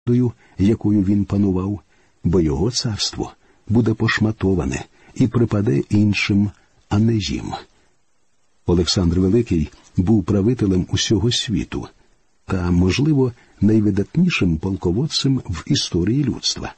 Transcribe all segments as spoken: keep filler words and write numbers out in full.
рештою, якою він панував, бо його царство буде пошматоване і припаде іншим, а не їм. Олександр Великий був правителем усього світу та, можливо, найвидатнішим полководцем в історії людства.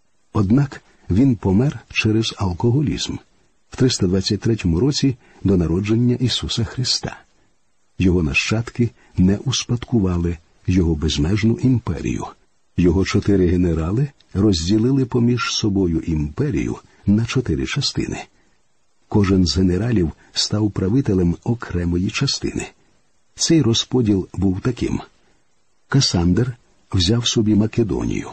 Однак він помер через алкоголізм в триста двадцять третьому році до народження Ісуса Христа. Його нащадки не успадкували його безмежну імперію. Його чотири генерали розділили поміж собою імперію на чотири частини. Кожен з генералів став правителем окремої частини. Цей розподіл був таким. Касандр взяв собі Македонію,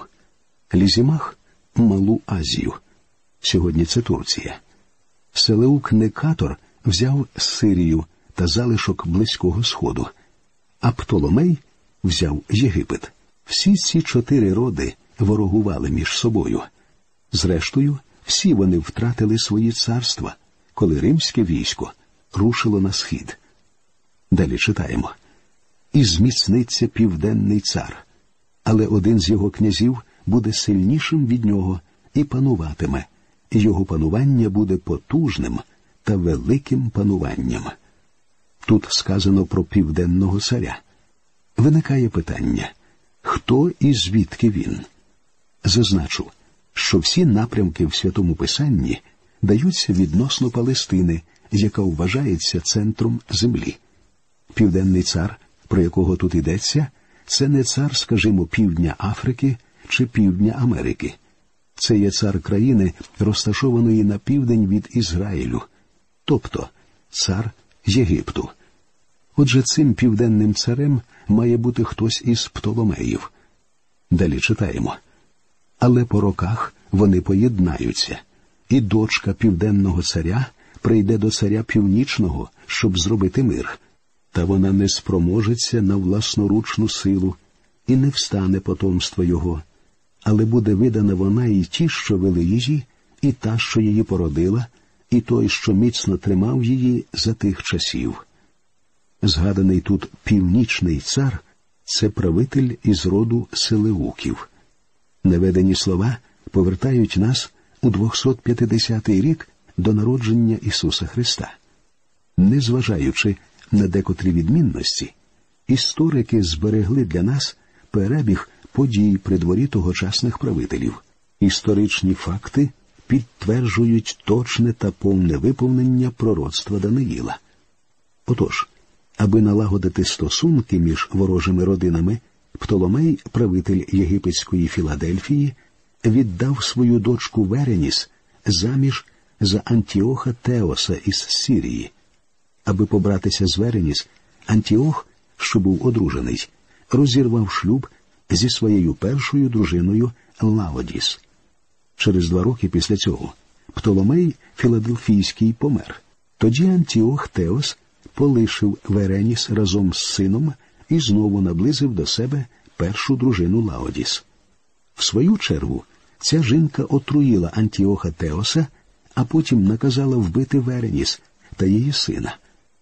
Лізімах – Малу Азію, сьогодні це Турція. Селеук-Некатор взяв Сирію та залишок Близького Сходу, а Птоломей взяв Єгипет. Всі ці чотири роди ворогували між собою. Зрештою, всі вони втратили свої царства, коли римське військо рушило на схід. Далі читаємо. «І зміцниться південний цар, але один з його князів буде сильнішим від нього і пануватиме, і його панування буде потужним та великим пануванням». Тут сказано про південного царя. Виникає питання, хто і звідки він? Зазначу, що всі напрямки в Святому Писанні даються відносно Палестини, яка вважається центром землі. Південний цар, про якого тут йдеться, це не цар, скажімо, півдня Африки чи півдня Америки. Це є цар країни, розташованої на південь від Ізраїлю, тобто цар Єгипту. Отже, цим південним царем має бути хтось із Птоломеїв. Далі читаємо. «Але по роках вони поєднаються, і дочка південного царя прийде до царя північного, щоб зробити мир. Та вона не спроможеться на власноручну силу, і не встане потомство його. Але буде видана вона і ті, що вели її, і та, що її породила, і той, що міцно тримав її за тих часів». Згаданий тут північний цар – це правитель із роду Селеуків. Наведені слова повертають нас у двохсот п'ятдесятий рік до народження Ісуса Христа. Незважаючи на декотрі відмінності, історики зберегли для нас перебіг подій при дворі тогочасних правителів. Історичні факти підтверджують точне та повне виповнення пророцтва Даниїла. Отож, аби налагодити стосунки між ворожими родинами, Птоломей, правитель єгипетської Філадельфії, віддав свою дочку Вереніс заміж за Антіоха Теоса із Сирії. Аби побратися з Вереніс, Антіох, що був одружений, розірвав шлюб зі своєю першою дружиною Лаодіс. Через два роки після цього Птоломей Філадельфійський помер. Тоді Антіох Теос полишив Вереніс разом з сином і знову наблизив до себе першу дружину Лаодіс. В свою чергу, ця жінка отруїла Антіоха Теоса, а потім наказала вбити Вереніс та її сина.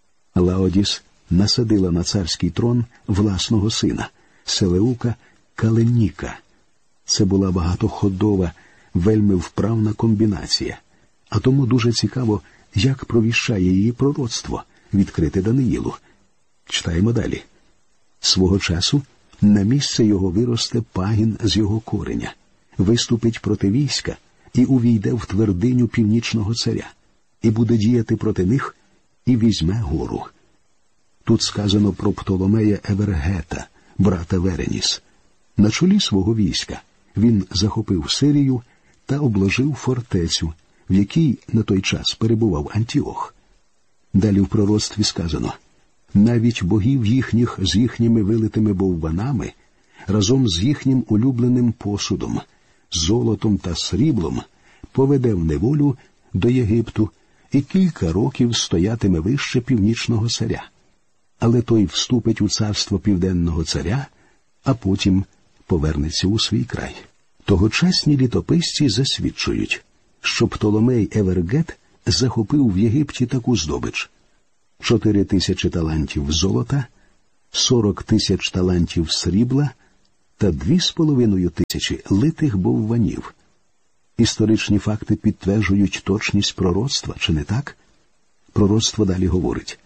Лаодіс насадила на царський трон власного сина, Селеука Каленіка. Це була багатоходова, вельми вправна комбінація, а тому дуже цікаво, як провіщає її пророцтво, відкрите Даниїлу. Читаємо далі. «Свого часу на місце його виросте пагін з його кореня, виступить проти війська і увійде в твердиню північного царя, і буде діяти проти них, і візьме гору». Тут сказано про Птоломея Евергета, брата Вереніс. На чолі свого війська він захопив Сирію та обложив фортецю, в якій на той час перебував Антіох. Далі в пророцтві сказано: «Навіть богів їхніх з їхніми вилитими бовванами, разом з їхнім улюбленим посудом, золотом та сріблом, поведе в неволю до Єгипту і кілька років стоятиме вище північного царя. Але той вступить у царство південного царя, а потім повернеться у свій край». Тогочасні літописці засвідчують, що Птоломей Евергет захопив в Єгипті таку здобич: чотири тисячі талантів золота, сорок тисяч талантів срібла, та дві з половиною тисячі литих бовванів. Історичні факти підтверджують точність пророцтва, чи не так? Пророцтво далі говорить: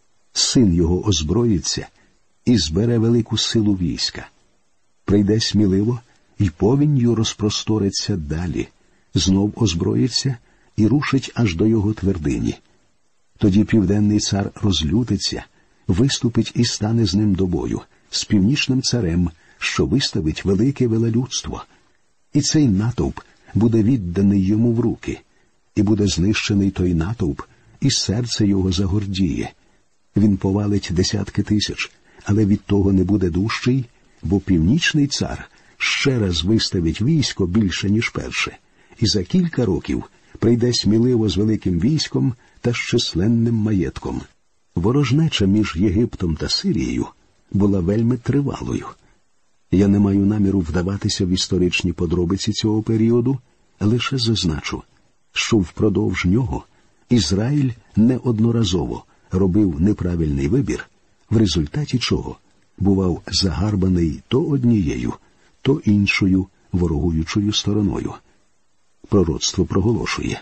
«Син його озброїться і збере велику силу війська. Прийде сміливо, і повінню розпросториться далі, знов озброїться і рушить аж до його твердині. Тоді південний цар розлютиться, виступить і стане з ним до бою, з північним царем, що виставить велике велелюдство. І цей натовп буде відданий йому в руки, і буде знищений той натовп, і серце його загордіє. Він повалить десятки тисяч, але від того не буде дужчий, бо північний цар ще раз виставить військо більше, ніж перше, і за кілька років прийде сміливо з великим військом та з численним маєтком». Ворожнеча між Єгиптом та Сирією була вельми тривалою. Я не маю наміру вдаватися в історичні подробиці цього періоду, лише зазначу, що впродовж нього Ізраїль неодноразово робив неправильний вибір, в результаті чого бував загарбаний то однією, то іншою ворогуючою стороною. Пророцтво проголошує: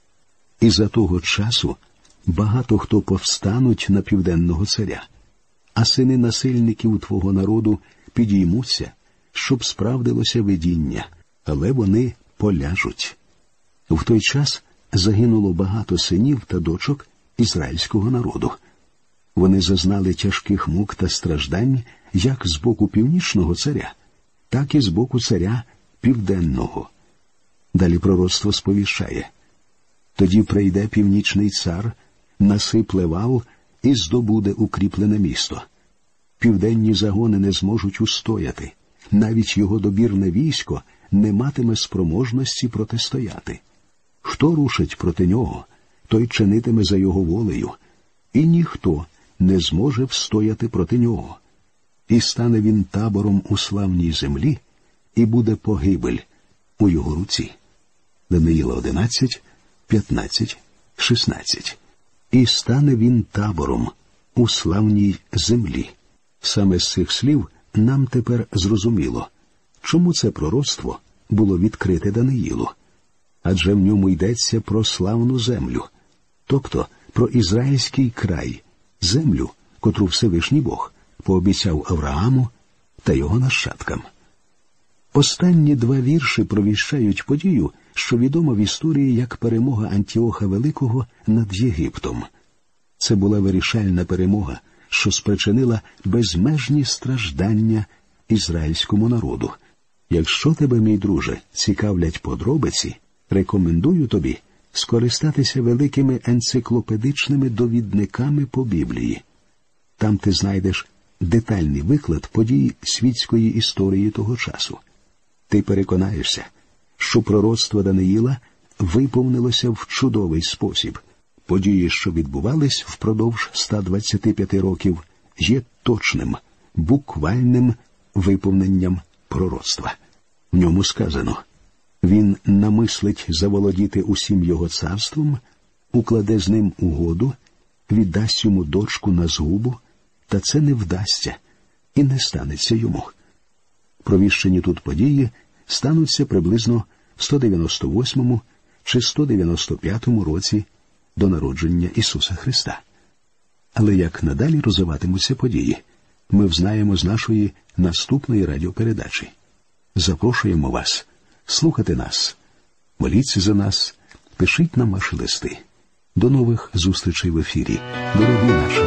«І за того часу багато хто повстануть на південного царя, а сини насильників твого народу підіймуться, щоб справдилося видіння, але вони поляжуть». В той час загинуло багато синів та дочок ізраїльського народу. Вони зазнали тяжких мук та страждань як з боку північного царя, так і з боку царя південного. Далі пророцтво сповіщає: «Тоді прийде північний цар, насипле вал і здобуде укріплене місто. Південні загони не зможуть устояти, навіть його добірне військо не матиме спроможності протистояти. Хто рушить проти нього, той чинитиме за його волею, і ніхто не зможе встояти проти нього. І стане він табором у славній землі, і буде погибель у його руці». Даниїла одинадцять, п'ятнадцять, шістнадцять. «І стане він табором у славній землі». Саме з цих слів нам тепер зрозуміло, чому це пророцтво було відкрите Даниїлу. Адже в ньому йдеться про славну землю, тобто про ізраїльський край, землю, котру Всевишній Бог пообіцяв Аврааму та його нащадкам. Останні два вірші провіщають подію, що відома в історії як перемога Антіоха Великого над Єгиптом. Це була вирішальна перемога, що спричинила безмежні страждання ізраїльському народу. Якщо тебе, мій друже, цікавлять подробиці, рекомендую тобі скористатися великими енциклопедичними довідниками по Біблії. Там ти знайдеш детальний виклад подій світської історії того часу. Ти переконаєшся, що пророцтво Даниїла виповнилося в чудовий спосіб. Події, що відбувались впродовж ста двадцяти п'яти років, є точним, буквальним виповненням пророцтва. В ньому сказано: «Він намислить заволодіти усім його царством, укладе з ним угоду, віддасть йому дочку на згубу, та це не вдасться і не станеться йому». Провіщені тут події стануться приблизно в сто дев'яносто восьмому чи сто дев'яносто п'ятому році до народження Ісуса Христа. Але як надалі розвиватимуться події, ми взнаємо з нашої наступної радіопередачі. Запрошуємо вас слухати нас. Моліться за нас, пишіть нам ваші листи. До нових зустрічей в ефірі, дорогі наші